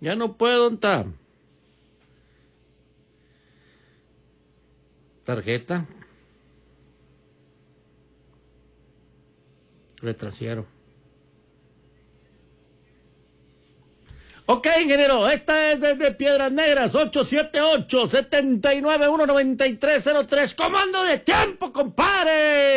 Ya no puedo, ¿dónde? Tarjeta. Retrasieron. Ok, ingeniero, esta es desde Piedras Negras, 878-791-9303. ¡Comando de tiempo, compadre!